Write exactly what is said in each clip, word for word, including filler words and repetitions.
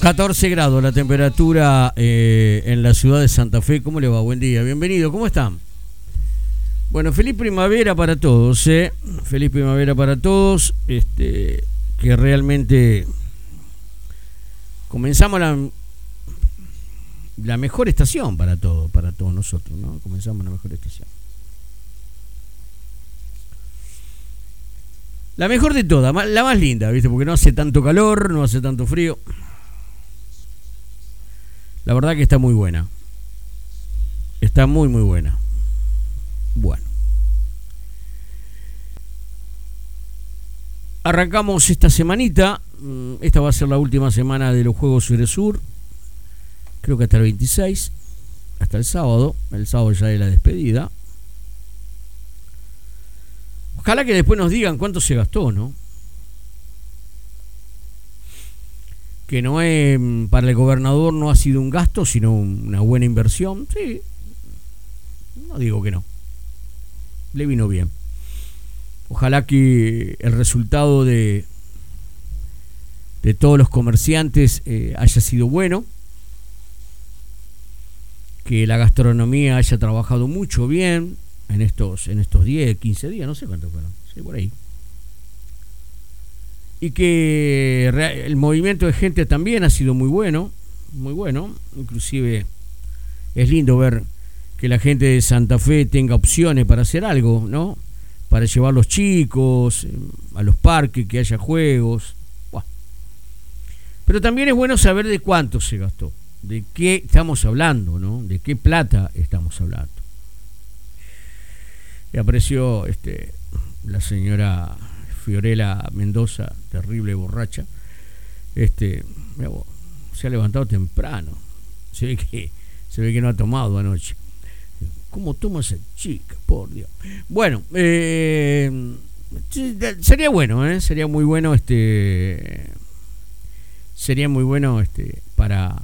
catorce grados la temperatura eh, en la ciudad de Santa Fe. ¿Cómo le va? Buen día, bienvenido. ¿Cómo están? Bueno, feliz primavera para todos, ¿eh? Feliz primavera para todos. Este, que realmente comenzamos la, la mejor estación para todos, para todos nosotros, ¿no? Comenzamos la mejor estación. La mejor de todas, la más linda, ¿viste? Porque no hace tanto calor, no hace tanto frío. La verdad que está muy buena. Está muy, muy buena. Bueno. Arrancamos esta semanita. Esta va a ser la última semana de los Juegos Suresur. Creo que hasta el veintiséis. Hasta el sábado. El sábado ya es la despedida. Ojalá que después nos digan cuánto se gastó, ¿no? Que no es, para el gobernador no ha sido un gasto, sino una buena inversión. Sí, no digo que no. Le vino bien. Ojalá que el resultado de, de todos los comerciantes eh, haya sido bueno. Que la gastronomía haya trabajado mucho bien en estos en estos diez, quince días, no sé cuánto fueron, sí, por ahí. Y que el movimiento de gente también ha sido muy bueno, muy bueno. Inclusive es lindo ver que la gente de Santa Fe tenga opciones para hacer algo, ¿no? Para llevar a los chicos a los parques, que haya juegos. Buah. Pero también es bueno saber de cuánto se gastó, de qué estamos hablando, ¿no? De qué plata estamos hablando. Y apareció este, la señora Fiorella Mendoza, terrible borracha. Este, se ha levantado temprano. Se ve que, se ve que no ha tomado anoche. ¿Cómo toma esa chica? Por Dios. Bueno, eh, sería bueno, ¿eh? Sería muy bueno, este, sería muy bueno, este, para.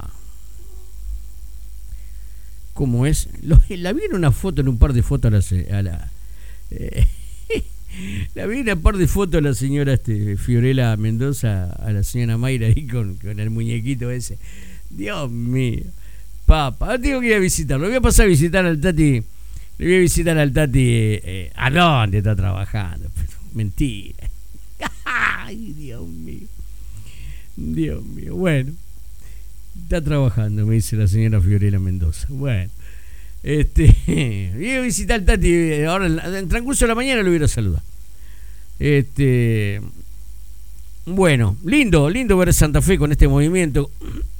¿Cómo es? Lo, la vi en una foto, en un par de fotos a la. A la eh, la vi en un par de fotos a la señora este, Fiorella Mendoza, a la señora Mayra ahí con, con el muñequito ese. Dios mío. Papá, tengo que ir a visitarlo. Voy a pasar a visitar al Tati. Le voy a visitar al Tati. Eh, ¿A dónde está trabajando? Pero, mentira. Ay, Dios mío. Dios mío. Bueno. Está trabajando, me dice la señora Fiorella Mendoza. Bueno. Este. Voy a visitar al Tati. Ahora, en el transcurso de la mañana lo voy a ir a saludar. Este. Bueno, lindo, lindo ver Santa Fe con este movimiento.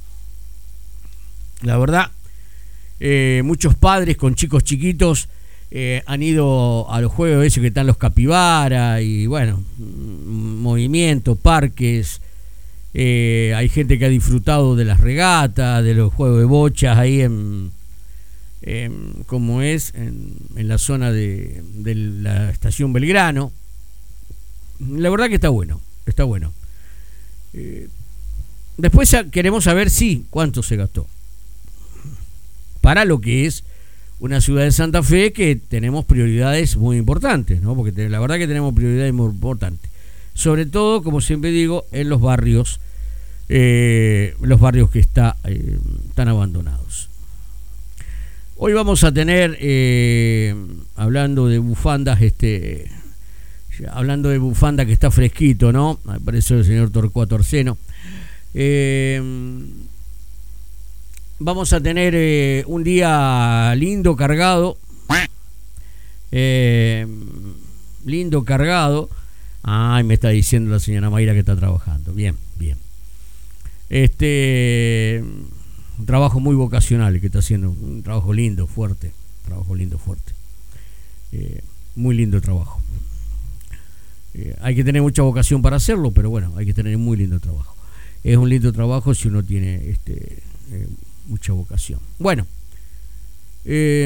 La verdad, eh, muchos padres con chicos chiquitos eh, han ido a los juegos esos que están los capibara y bueno, movimientos, parques. Eh, hay gente que ha disfrutado de las regatas, de los juegos de bochas ahí en, en como es, en, en la zona de, de la estación Belgrano. La verdad que está bueno, está bueno. Eh, después queremos saber sí cuánto se gastó para lo que es una ciudad de Santa Fe, que tenemos prioridades muy importantes, ¿no? Porque te, la verdad que tenemos prioridades muy importantes. Sobre todo, como siempre digo, en los barrios, eh, los barrios que está, eh, están abandonados. Hoy vamos a tener, eh, hablando de bufandas, este, hablando de bufanda que está fresquito, ¿no? Apareció el señor Torcuato Arceno. Eh, Vamos a tener eh, un día lindo, cargado. Eh, lindo, cargado. Ay, me está diciendo la señora Mayra que está trabajando. Bien, bien. Este, un trabajo muy vocacional que está haciendo. Un trabajo lindo, fuerte. Trabajo lindo, fuerte. Eh, muy lindo trabajo. Eh, hay que tener mucha vocación para hacerlo, pero bueno, hay que tener muy lindo trabajo. Es un lindo trabajo si uno tiene este... Eh, mucha vocación. Bueno, eh,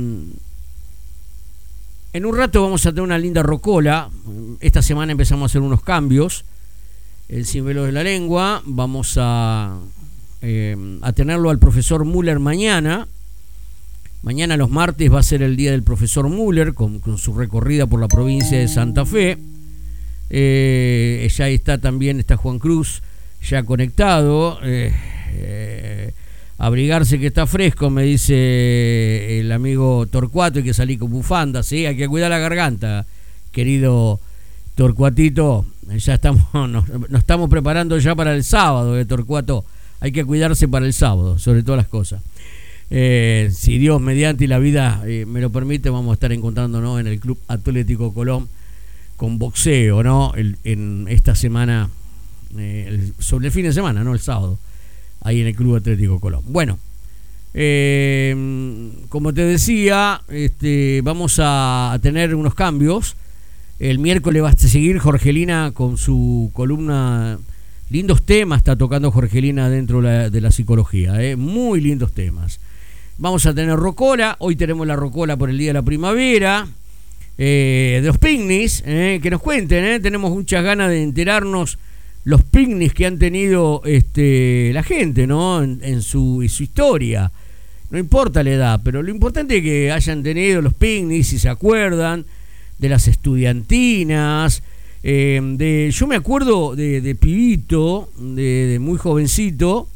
en un rato vamos a tener una linda rocola. Esta semana empezamos a hacer unos cambios. El Sin Velos de la Lengua. Vamos a, eh, a tenerlo al profesor Müller mañana. Mañana, los martes, va a ser el día del profesor Müller con, con su recorrida por la provincia de Santa Fe. Eh, ya está también, está Juan Cruz ya conectado. Eh, eh, abrigarse que está fresco, me dice el amigo Torcuato, hay que salir con bufanda, sí, hay que cuidar la garganta, querido Torcuatito, ya estamos, nos, nos estamos preparando ya para el sábado, eh, Torcuato, hay que cuidarse para el sábado, sobre todas las cosas. Eh, si Dios mediante y la vida eh, me lo permite, vamos a estar encontrándonos en el Club Atlético Colón con boxeo, ¿no? El, en esta semana, eh, el, sobre el fin de semana, ¿no? El sábado, ahí en el Club Atlético Colón. Bueno, eh, como te decía, este, vamos a, a tener unos cambios. El miércoles va a seguir Jorgelina con su columna. Lindos temas está tocando Jorgelina dentro de la, de la psicología, ¿eh? Muy lindos temas. Vamos a tener rocola, hoy tenemos la rocola por el Día de la Primavera, eh, de los picnics, eh, que nos cuenten, eh, tenemos muchas ganas de enterarnos los picnics que han tenido este, la gente, ¿no? En, en, su, en su historia, no importa la edad, pero lo importante es que hayan tenido los picnics, si se acuerdan, de las estudiantinas, eh, de, yo me acuerdo de, de pibito, de, de muy jovencito,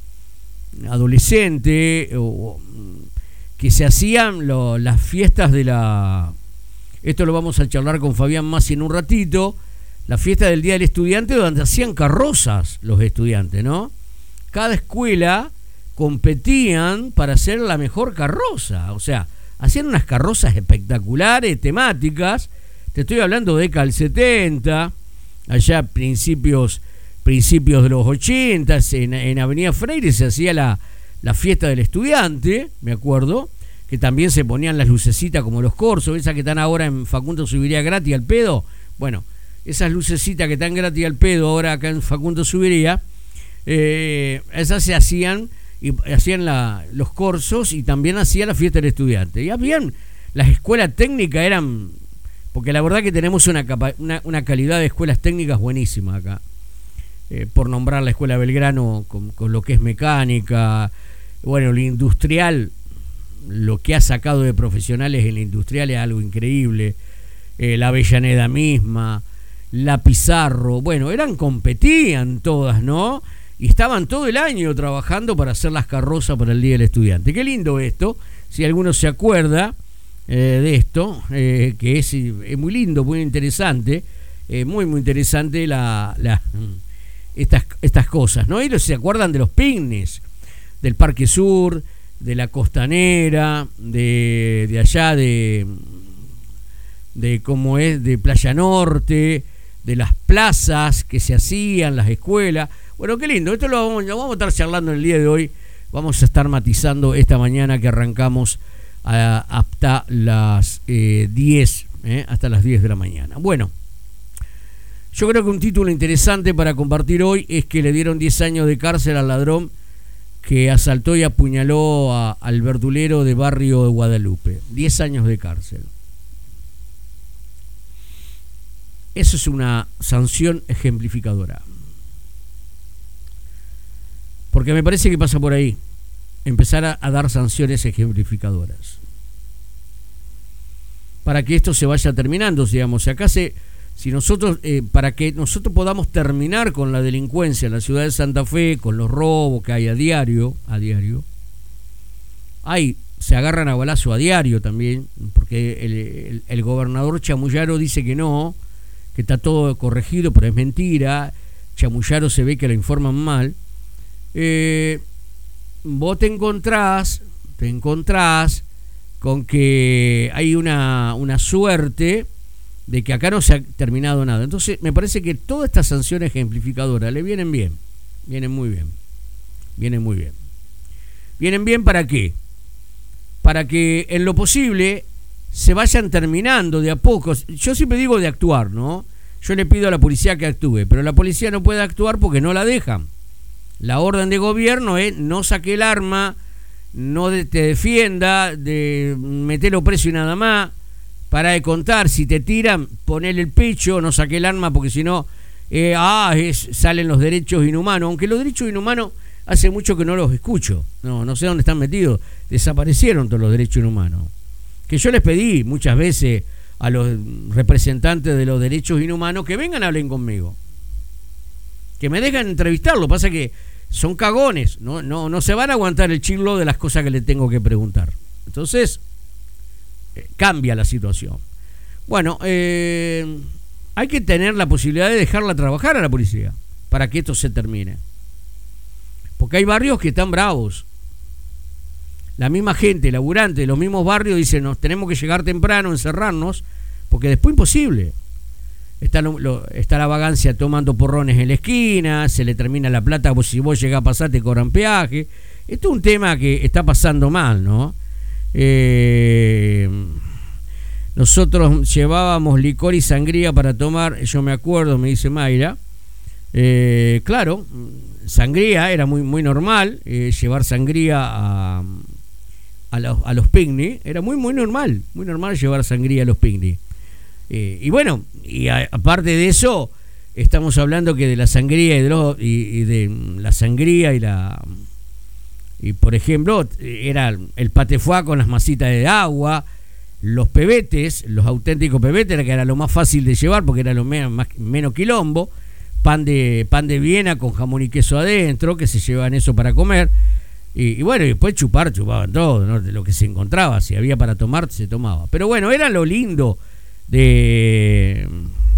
adolescente, o, que se hacían lo, las fiestas de la... Esto lo vamos a charlar con Fabián Massi en un ratito. La fiesta del Día del Estudiante, donde hacían carrozas los estudiantes, ¿no? Cada escuela competían para hacer la mejor carroza. O sea, hacían unas carrozas espectaculares, temáticas. Te estoy hablando de década del setenta, allá principios... principios de los ochenta, en, en Avenida Freire se hacía la, la fiesta del estudiante, me acuerdo, que también se ponían las lucecitas como los corsos, esas que están ahora en Facundo Subiría gratis al pedo. Bueno, esas lucecitas que están gratis al pedo ahora acá en Facundo Subiría, eh, esas se hacían, y hacían la, los corsos y también hacían la fiesta del estudiante. Y habían, las escuelas técnicas eran, porque la verdad que tenemos una, capa, una, una calidad de escuelas técnicas buenísima acá. Eh, por nombrar la Escuela Belgrano con, con lo que es mecánica, bueno, lo industrial, lo que ha sacado de profesionales en la industrial es algo increíble, eh, la Avellaneda misma, la Pizarro, bueno, eran, competían todas, ¿no? Y estaban todo el año trabajando para hacer las carrozas para el Día del Estudiante. Qué lindo esto, si alguno se acuerda eh, de esto, eh, que es, es muy lindo, muy interesante, eh, muy, muy interesante la... la Estas, estas cosas, ¿no? Ellos se acuerdan de los picnics, del Parque Sur, de la Costanera, de, de allá de, de cómo es, de Playa Norte, de las plazas que se hacían, las escuelas. Bueno, qué lindo, esto lo vamos, lo vamos a estar charlando en el día de hoy, vamos a estar matizando esta mañana que arrancamos a, hasta las eh, diez, eh, hasta las diez de la mañana. Bueno, yo creo que un título interesante para compartir hoy es que le dieron diez años de cárcel al ladrón que asaltó y apuñaló a, al verdulero de barrio de Guadalupe. diez años de cárcel. Eso es una sanción ejemplificadora. Porque me parece que pasa por ahí. Empezar a, a dar sanciones ejemplificadoras. Para que esto se vaya terminando, digamos. Si acá se... Si nosotros, eh, para que nosotros podamos terminar con la delincuencia en la ciudad de Santa Fe, con los robos que hay a diario, a diario, hay, se agarran a balazo a diario también, porque el, el, el gobernador Chamullaro dice que no, que está todo corregido, pero es mentira. Chamullaro se ve que lo informan mal. Eh, vos te encontrás, te encontrás con que hay una, una suerte de que acá no se ha terminado nada. Entonces me parece que todas estas sanciones ejemplificadoras le vienen bien, vienen muy bien, vienen muy bien. ¿Vienen bien para qué? Para que en lo posible se vayan terminando de a poco. Yo siempre digo de actuar, ¿no? Yo le pido a la policía que actúe, pero la policía no puede actuar porque no la dejan. La orden de gobierno es no saque el arma, no te defienda, de metelo preso y nada más. Para de contar, si te tiran, ponele el pecho, no saque el arma, porque si no, eh, ah, es, salen los derechos inhumanos. Aunque los derechos inhumanos hace mucho que no los escucho. No, no sé dónde están metidos. Desaparecieron todos los derechos inhumanos. Que yo les pedí muchas veces a los representantes de los derechos inhumanos que vengan a hablar conmigo. Que me dejan entrevistarlo. Pasa que son cagones, no, no, no se van a aguantar el chirlo de las cosas que le tengo que preguntar. Entonces, eh, cambia la situación. Bueno, eh, hay que tener la posibilidad de dejarla trabajar a la policía para que esto se termine. Porque hay barrios que están bravos. La misma gente, laburante de los mismos barrios, dicen, nos tenemos que llegar temprano, encerrarnos, porque después imposible. Está, lo, lo, está la vagancia tomando porrones en la esquina, se le termina la plata, pues si vos llegás a pasar te cobran peaje. Esto es un tema que está pasando mal, ¿no? Eh, nosotros llevábamos licor y sangría para tomar, yo me acuerdo, me dice Mayra. Eh, claro, sangría era muy, muy normal, eh, llevar sangría a, a, los, a los picnic, era muy, muy normal, muy normal llevar sangría a los picnic. Eh, y bueno, y a, aparte de eso, estamos hablando que de la sangría y de, lo, y, y de la sangría y la y por ejemplo era el patefuá con las masitas de agua, los pebetes, los auténticos pebetes, que era lo más fácil de llevar porque era lo menos, más, menos quilombo, pan de pan de Viena con jamón y queso adentro, que se llevaban eso para comer. Y, y bueno, y después chupar, chupaban todo, ¿no? De lo que se encontraba, si había para tomar, se tomaba. Pero bueno, era lo lindo de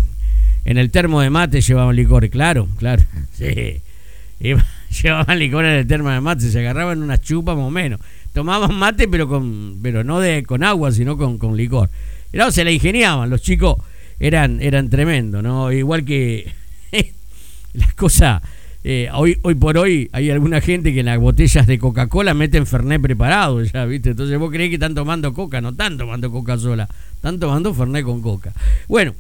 en el termo de mate llevaban licor, claro, claro, sí, llevaban licor en el termo de mate, se agarraban unas chupas más o menos, tomaban mate pero con pero no de con agua sino con, con licor, y luego se la ingeniaban, los chicos eran eran tremendos, ¿no? Igual que las cosas, eh, hoy hoy por hoy hay alguna gente que en las botellas de Coca-Cola meten Fernet preparado, ya, ¿viste? Entonces vos creés que están tomando coca, no están tomando coca sola, están tomando Fernet con coca. Bueno,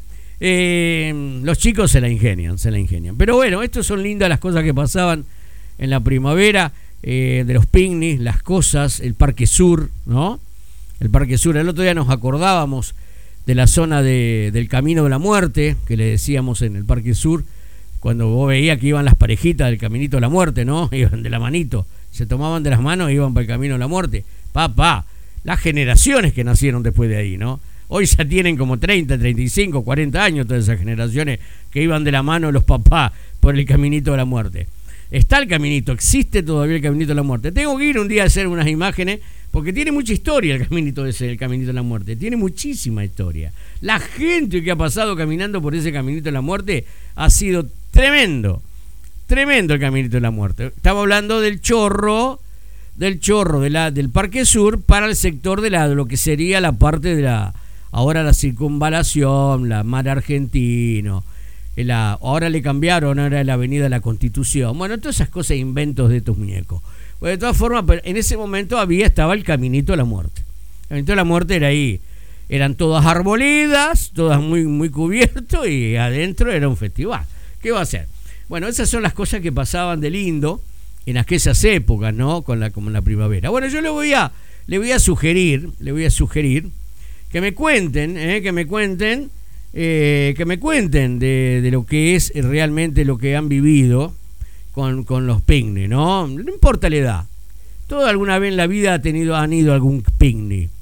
eh, los chicos se la ingenian, se la ingenian. Pero bueno, estas son lindas las cosas que pasaban en la primavera, eh, de los picnics, las cosas, el Parque Sur, ¿no? El Parque Sur, el otro día nos acordábamos de la zona de, del Camino de la Muerte, que le decíamos en el Parque Sur, cuando vos veías que iban las parejitas del Caminito de la Muerte, ¿no? Iban de la manito, se tomaban de las manos e iban para el Camino de la Muerte. Papá, las generaciones que nacieron después de ahí, ¿no? Hoy ya tienen como treinta, treinta y cinco, cuarenta años todas esas generaciones que iban de la mano los papás por el Caminito de la Muerte. Está el caminito, existe todavía el Caminito de la Muerte. Tengo que ir un día a hacer unas imágenes porque tiene mucha historia el caminito ese, el Caminito de la Muerte. Tiene muchísima historia. La gente que ha pasado caminando por ese Caminito de la Muerte ha sido tremendo. Tremendo el Caminito de la Muerte. Estaba hablando del chorro, del chorro de la, del Parque Sur para el sector de, la, de lo que sería la parte de la, ahora la circunvalación, la Mar Argentino, la, ahora le cambiaron, ahora la Avenida de la Constitución. Bueno, todas esas cosas, inventos de estos muñecos. Bueno, de todas formas, en ese momento había, estaba el Caminito de la Muerte. El Caminito de la Muerte era ahí. Eran todas arboledas, todas muy, muy cubiertas y adentro era un festival. ¿Qué va a hacer? Bueno, esas son las cosas que pasaban de lindo en aquellas épocas, ¿no? Con la, como en la primavera. Bueno, yo le voy a, le voy a sugerir, le voy a sugerir que me cuenten, eh, que me cuenten, eh, que me cuenten de, de lo que es realmente lo que han vivido con, con los picnic, ¿no? No importa la edad. Todo alguna vez en la vida ha tenido, han ido a algún picnic,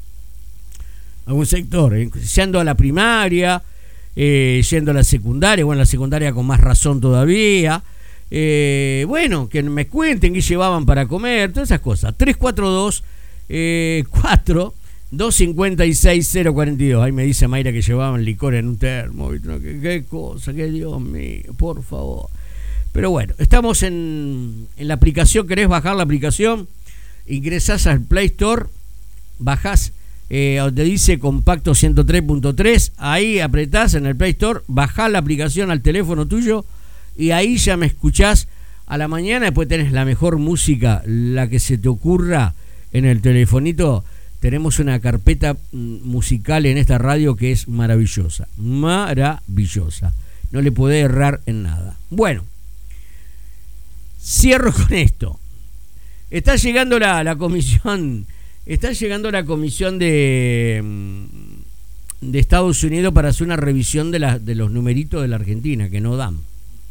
algún sector, eh, yendo a la primaria, eh, yendo a la secundaria, bueno, la secundaria con más razón todavía. Eh, bueno, que me cuenten qué llevaban para comer, todas esas cosas. tres cuatro dos, cuatro, dos cinco seis, cero cuatro dos. Ahí me dice Mayra que llevaban licor en un termo. ¿Qué, qué cosa? Que Dios mío, por favor. Pero bueno, estamos en, en la aplicación. ¿Querés bajar la aplicación? Ingresás al Play Store, bajás, eh, donde dice Compacto ciento tres punto tres. Ahí apretás en el Play Store, bajás la aplicación al teléfono tuyo y ahí ya me escuchás a la mañana. Después tenés la mejor música, la que se te ocurra en el telefonito. Tenemos una carpeta musical en esta radio que es maravillosa, maravillosa. No le podés errar en nada. Bueno, cierro con esto. Está llegando la, la comisión, está llegando la comisión de, de Estados Unidos para hacer una revisión de, la, de los numeritos de la Argentina, que no dan.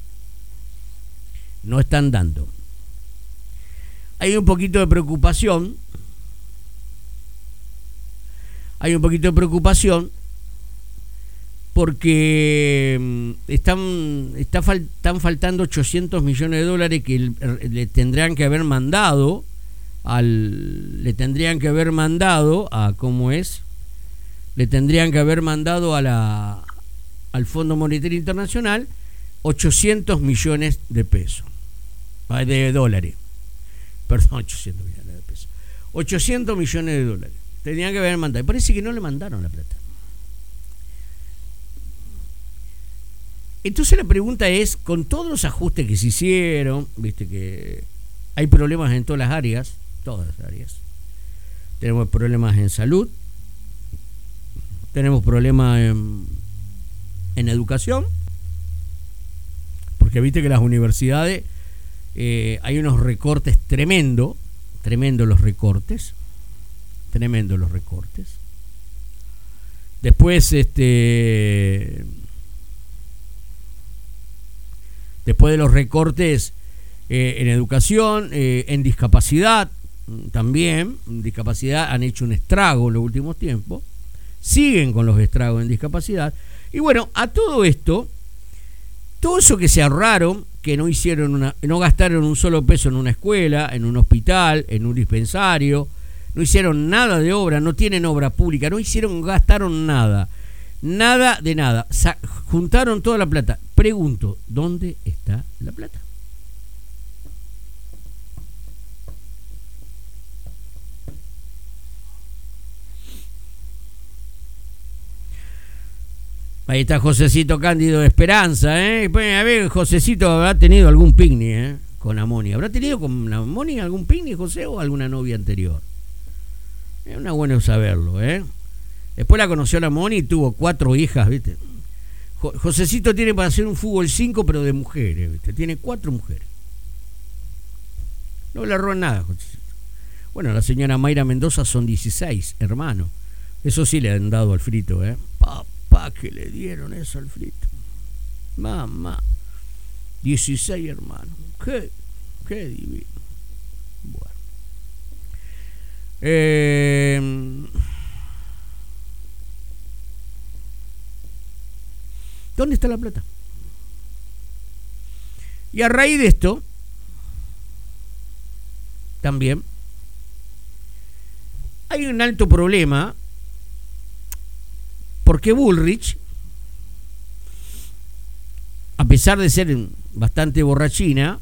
No están dando. Hay un poquito de preocupación. Hay un poquito de preocupación porque mm, están, está fal, están faltando ochocientos millones de dólares que el, le tendrían que haber mandado al le tendrían que haber mandado a cómo es le tendrían que haber mandado a la al Fondo Monetario Internacional ochocientos millones de pesos, de dólares, perdón, ochocientos millones de pesos, ochocientos millones de dólares tenían que haber mandado, y parece que no le mandaron la plata. Entonces la pregunta es, con todos los ajustes que se hicieron, viste que hay problemas en todas las áreas, todas las áreas. Tenemos problemas en salud, tenemos problemas en, en educación, porque viste que las universidades eh, hay unos recortes tremendo, tremendo los recortes, tremendo los recortes. Después, este, después de los recortes eh, en educación, eh, en discapacidad, también, en discapacidad han hecho un estrago en los últimos tiempos, siguen con los estragos en discapacidad, y bueno, a todo esto, todo eso que se ahorraron, que no hicieron una, no gastaron un solo peso en una escuela, en un hospital, en un dispensario, no hicieron nada de obra, no tienen obra pública, no hicieron, gastaron nada, nada de nada, Sa- juntaron toda la plata. Pregunto, ¿dónde está la plata? Ahí está Josecito Cándido de Esperanza, ¿eh? A ver, Josecito habrá tenido algún picnic, ¿eh? Con Amoni. ¿Habrá tenido con Amoni algún picnic, José, o alguna novia anterior? Es una bueno saberlo, ¿eh? Después la conoció la Moni y tuvo cuatro hijas, ¿viste? Jo- Josecito tiene para hacer un fútbol cinco, pero de mujeres, ¿viste? Tiene cuatro mujeres. No le roban nada, Josecito. Bueno, la señora Mayra Mendoza son dieciséis, hermano. Eso sí le han dado al frito, ¿eh? Papá, que le dieron eso al frito. Mamá. dieciséis hermanos. Qué, qué divino. Bueno. Eh, ¿Dónde está la plata? Y a raíz de esto, también, hay un alto problema, porque Bullrich, a pesar de ser bastante borrachina,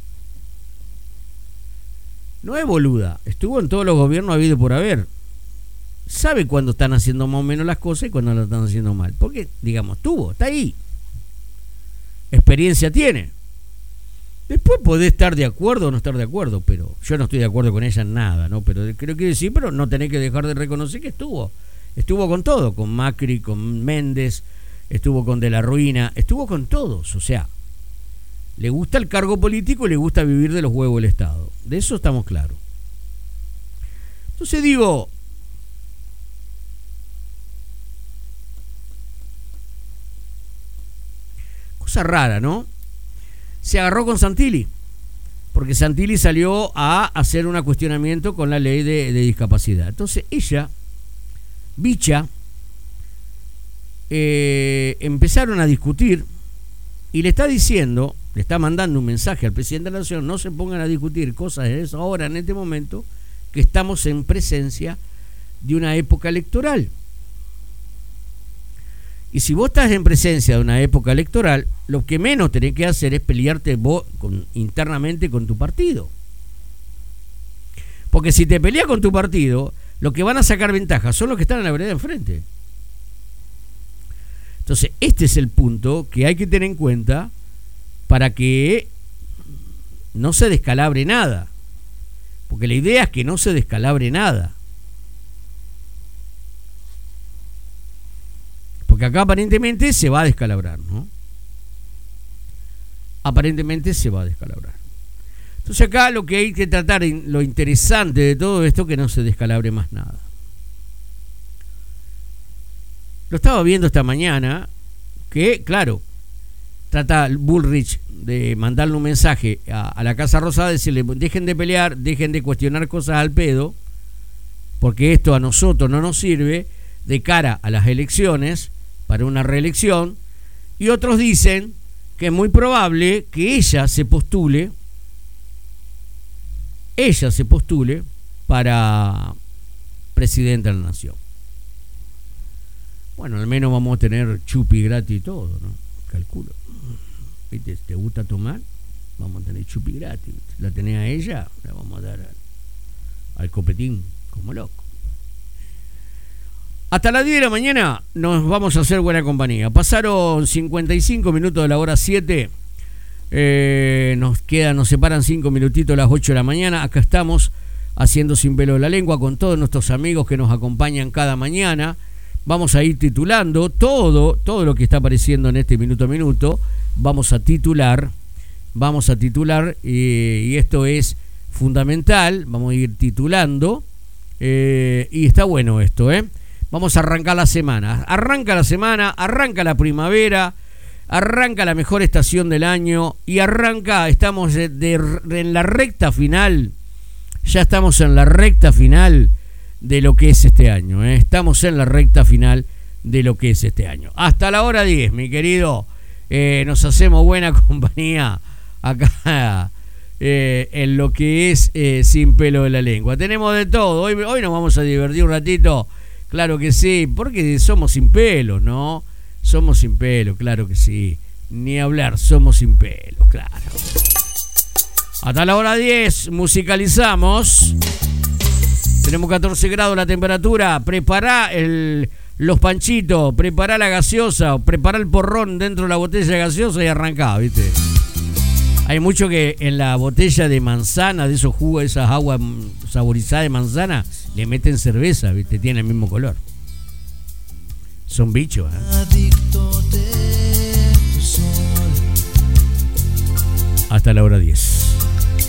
no es boluda, estuvo en todos los gobiernos habido por haber, sabe cuándo están haciendo más o menos las cosas y cuándo las están haciendo mal, porque, digamos, estuvo, está ahí, experiencia tiene. Después podés estar de acuerdo o no estar de acuerdo, pero yo no estoy de acuerdo con ella en nada, ¿no? Pero creo que decir, pero no tenés que dejar de reconocer que estuvo, estuvo con todo, con Macri, con Méndez, estuvo con De la Ruina, estuvo con todos, o sea, le gusta el cargo político y le gusta vivir de los huevos del Estado. De eso estamos claros. Entonces digo, cosa rara, ¿no? Se agarró con Santilli, porque Santilli salió a hacer un cuestionamiento con la ley de, de discapacidad. Entonces ella, Bicha, eh, empezaron a discutir y le está diciendo, le está mandando un mensaje al presidente de la Nación, no se pongan a discutir cosas de eso ahora, en este momento, que estamos en presencia de una época electoral. Y si vos estás en presencia de una época electoral, lo que menos tenés que hacer es pelearte vos con, internamente con tu partido. Porque si te peleas con tu partido, los que van a sacar ventaja son los que están en la vereda enfrente. Entonces, este es el punto que hay que tener en cuenta para que no se descalabre nada. Porque la idea es que no se descalabre nada. Porque acá aparentemente se va a descalabrar, ¿no? Aparentemente se va a descalabrar. Entonces acá lo que hay que tratar, lo interesante de todo esto, que no se descalabre más nada. Lo estaba viendo esta mañana, que claro, trata Bullrich de mandarle un mensaje a, a la Casa Rosada, decirle, dejen de pelear, dejen de cuestionar cosas al pedo, porque esto a nosotros no nos sirve de cara a las elecciones, para una reelección, y otros dicen que es muy probable que ella se postule, ella se postule para presidenta de la nación. Bueno, al menos vamos a tener chupi gratis y todo, ¿no? Calculo. ¿Viste? ¿Te gusta tomar? Vamos a tener chupi gratis. La tenés a ella, la vamos a dar al, al copetín como loco. Hasta las diez de la mañana nos vamos a hacer buena compañía. Pasaron cincuenta y cinco minutos de la hora siete. Eh, nos quedan, nos separan cinco minutitos a las ocho de la mañana. Acá estamos haciendo Sin Pelo en la Lengua con todos nuestros amigos que nos acompañan cada mañana. Vamos a ir titulando todo, todo lo que está apareciendo en este minuto a minuto. Vamos a titular, vamos a titular, eh, y esto es fundamental. Vamos a ir titulando, eh, y está bueno esto, ¿eh? Vamos a arrancar la semana. Arranca la semana, arranca la primavera, arranca la mejor estación del año y arranca, estamos de, de, de, en la recta final, ya estamos en la recta final de lo que es este año, ¿eh? Estamos en la recta final de lo que es este año. Hasta la hora diez, mi querido, eh, nos hacemos buena compañía acá eh, en lo que es eh, Sin Pelo de la Lengua. Tenemos de todo, hoy, hoy nos vamos a divertir un ratito. Claro que sí, porque somos sin pelo, ¿no? Somos sin pelo, claro que sí. Ni hablar, somos sin pelo, claro. Hasta la hora diez, musicalizamos. Tenemos catorce grados la temperatura. Prepará el, los panchitos, prepará la gaseosa, prepará el porrón dentro de la botella de gaseosa y arrancá, ¿viste? Hay mucho que en la botella de manzana, de esos jugos, esas aguas saborizadas de manzana, le meten cerveza, ¿viste? Tiene el mismo color. Son bichos, ¿eh? Hasta la hora diez.